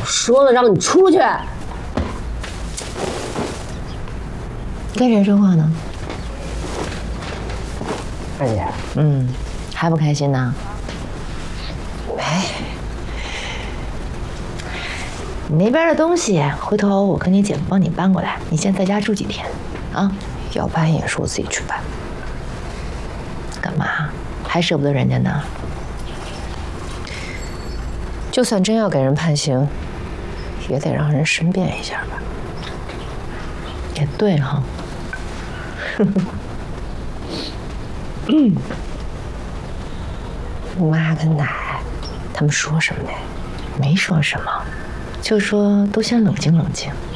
说了让你出去。 你跟谁说话呢？ 二姐， 还不开心呢？ 没。 你那边的东西，回头我跟你姐夫帮你搬过来。你先在家住几天，啊？ 要搬也是我自己去搬。 干嘛？还舍不得人家呢？ 就算真要给人判刑，也得让人申辩一下吧。 也对哈。 妈跟奶，他们说什么呢？ 没说什么，就说都先冷静冷静。